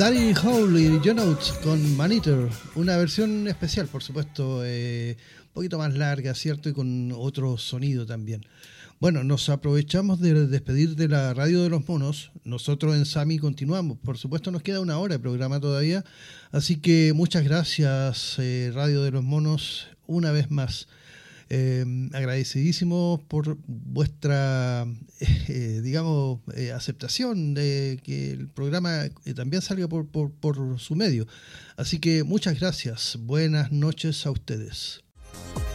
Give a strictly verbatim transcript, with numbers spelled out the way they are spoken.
Danny Howell y John Oates con Man Eater, una versión especial, por supuesto, eh, un poquito más larga, ¿cierto? Y con otro sonido también. Bueno, nos aprovechamos de despedir de la Radio de los Monos. Nosotros en Sami continuamos. Por supuesto, nos queda una hora de programa todavía. Así que muchas gracias, eh, Radio de los Monos, una vez más. Eh, agradecidísimos por vuestra, eh, digamos, eh, aceptación de que el programa eh, también salga por, por, por su medio. Así que muchas gracias. Buenas noches a ustedes.